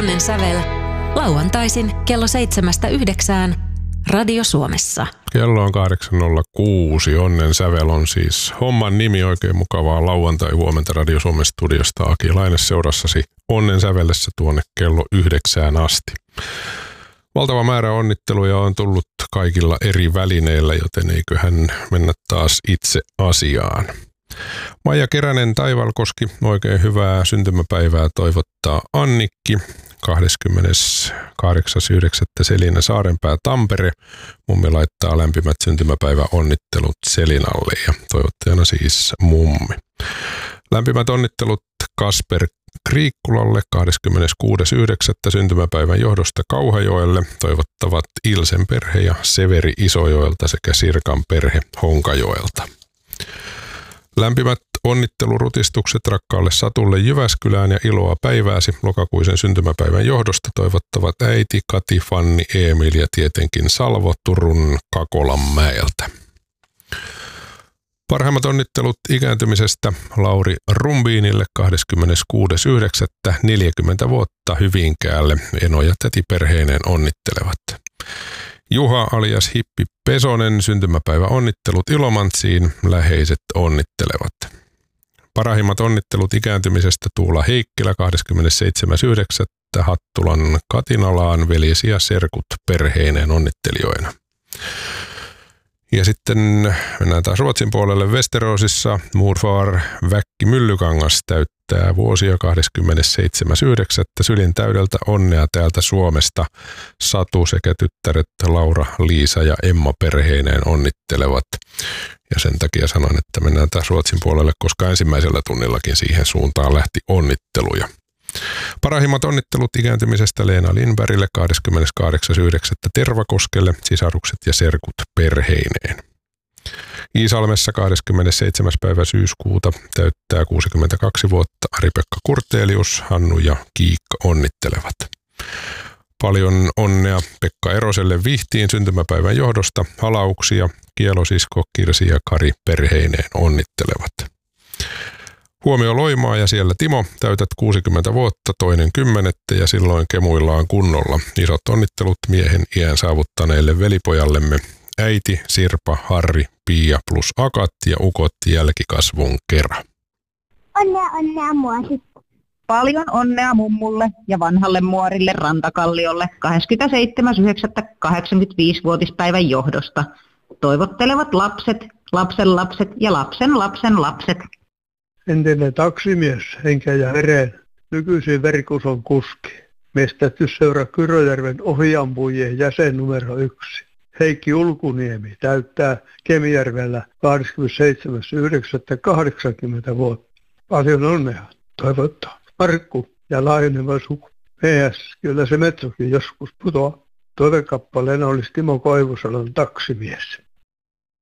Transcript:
Onnen sävel lauantaisin kello 7-9 Radio Suomessa. Kello on 8.06. Onnen sävel on siis homman nimi. Oikein mukavaa lauantai-huomenta Radio Suomen studiosta. Aki Laine seurassasi Onnen sävellessä tuonne kello 9 asti. Valtava määrä onnitteluja on tullut kaikilla eri välineillä, joten eiköhän mennä taas itse asiaan. Maija Keränen Taivalkoski, oikein hyvää syntymäpäivää toivottaa Annikki. 28.9. Selina Saarenpää Tampere. Mummi laittaa lämpimät syntymäpäivä onnittelut Selinalle ja toivottajana siis mummi. Lämpimät onnittelut Kasper Kriikkulalle 26.9. syntymäpäivän johdosta Kauhajoelle. Toivottavat Ilsen perhe ja Severi Isojoelta sekä Sirkan perhe Honkajoelta. Lämpimät onnittelurutistukset rakkaalle Satulle Jyväskylään ja iloa päivääsi lokakuisen syntymäpäivän johdosta toivottavat äiti, Kati, Fanni, Emil ja tietenkin Salvo Turun Kakolanmäeltä. Parhaimmat onnittelut ikääntymisestä Lauri Rumbiinille 26.9. 40 vuotta Hyvinkäälle. Eno ja täti perheineen onnittelevat. Juha alias Hippi Pesonen, syntymäpäivä onnittelut Ilomantsiin, läheiset onnittelevat. Parhaimmat onnittelut ikääntymisestä Tuula Heikkilä 27.9. Hattulan Katinalaan, veljesi ja serkut perheineen onnittelijoina. Ja sitten mennään taas Ruotsin puolelle. Westerosissa Murfar Väkki Myllykangas täyttää vuosia 27.9. Sylin täydeltä onnea täältä Suomesta. Satu sekä tyttäret Laura, Liisa ja Emma perheineen onnittelevat. Ja sen takia sanon, että mennään taas Ruotsin puolelle, koska ensimmäisellä tunnillakin siihen suuntaan lähti onnitteluja. Parhaimmat onnittelut ikääntymisestä Leena Lindbergille 28.9. Tervakoskelle, sisarukset ja serkut perheineen. Iisalmessa 27. päivä syyskuuta täyttää 62 vuotta Ari-Pekka Kurtelius, Hannu ja Kiikka onnittelevat. Paljon onnea Pekka Eroselle Vihtiin syntymäpäivän johdosta, halauksia, Kielosisko, Kirsi ja Kari perheineen onnittelevat. Huomio Loimaa ja siellä Timo, täytät 60 vuotta, 2.10. ja silloin kemuillaan kunnolla. Isot onnittelut miehen iän saavuttaneille velipojallemme. Äiti, Sirpa, Harri, Pia plus Akat ja ukot jälkikasvun kera. Onnea muosi. Paljon onnea mummulle ja vanhalle muorille Rantakalliolle 27.9.85-vuotispäivän johdosta. Toivottelevat lapset, lapsenlapset ja lapsenlapsenlapset. Entinen taksimies, henkeä ja vereen, nykyisin Verikuson kuski. Metsästysseura Kyröjärven ohiampujien jäsen numero 1. Heikki Ulkuniemi täyttää Kemijärvellä 27.9.80 vuotta. Paljon onnea toivottaa Markku ja laajeneva suku. Kyllä se metsokin joskus putoaa. Toivekappaleena olisi Timo Koivusalon Taksimies.